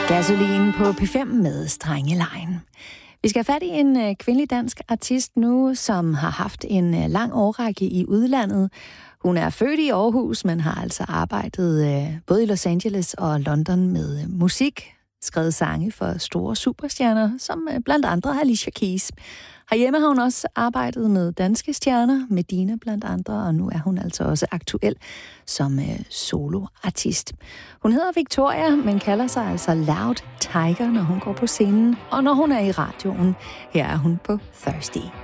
Gasolin på P5 med Strengelejen. Vi skal have fat i en kvindelig dansk artist nu, som har haft en lang årrække i udlandet. Hun er født i Aarhus, men har altså arbejdet både i Los Angeles og London med musik, skrevet sange for store superstjerner, som blandt andre Alicia Keys. Herhjemme har hun også arbejdet med danske stjerner, Medina blandt andre, og nu er hun altså også aktuel som soloartist. Hun hedder Victoria, men kalder sig altså Loud Tiger, når hun går på scenen, og når hun er i radioen. Her er hun på Thirsty.